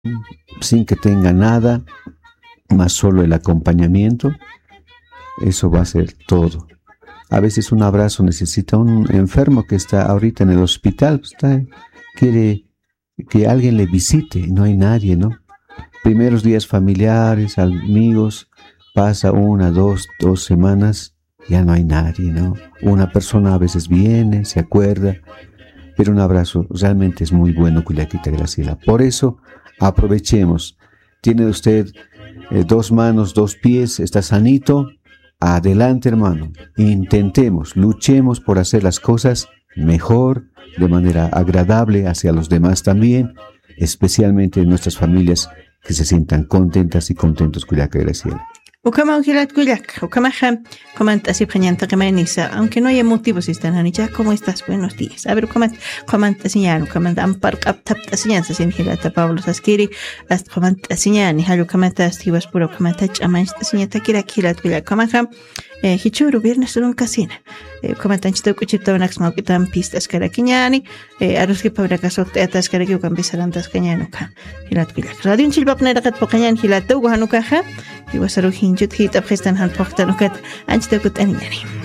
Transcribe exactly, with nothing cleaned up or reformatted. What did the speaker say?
sin que tenga nada, más solo el acompañamiento, eso va a ser todo. A veces un abrazo necesita un enfermo que está ahorita en el hospital, está, quiere que alguien le visite, no hay nadie, ¿no? Primeros días familiares, amigos, pasa una, dos, dos semanas, ya no hay nadie, ¿no? Una persona a veces viene, se acuerda, pero un abrazo realmente es muy bueno, Culiaquita Graciela. Por eso, aprovechemos. Tiene usted eh, dos manos, dos pies, está sanito. Adelante, hermano. Intentemos, luchemos por hacer las cosas mejor, de manera agradable hacia los demás también, especialmente en nuestras familias, que se sientan contentas y contentos, Culiaca Graciela. Ukama ujilat kuyak, ukama ham, comanta así preñanta que me nisa, aunque no haya motivos si están anicha, ¿cómo estás? Buenos días. A ver, comanta, comanta señal, comanta ampar captap señal, se sinjilata Pablo Saskiri, hasta comanta señal, ni halu comanta estivas puro comanta chaman, señal takira kilat kuyak, comanta eh hichuru viernes en un casino. Eh comanta chito kuchito nax maukitan pistas karakiñani, eh arus que pabra caso teatas karaki ukan pisarantas kañanuka. Hilat kuyak. Radio chilbap nerakat pokañan hilat tu guhanuka ha. Y wasaru hinjut hit aprestan han portanukat anchita kut aniñani.